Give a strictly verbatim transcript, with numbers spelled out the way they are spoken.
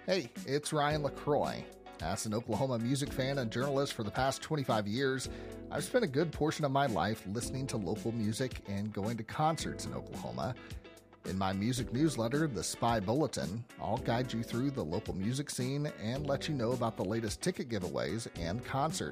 Hey, it's Ryan LaCroix. As an Oklahoma music fan and journalist for the past twenty-five years, I've spent a good portion of my life listening to local music and going to concerts in Oklahoma. In my music newsletter, The Spy Bulletin, I'll guide you through the local music scene and let you know about the latest ticket giveaways and concerts.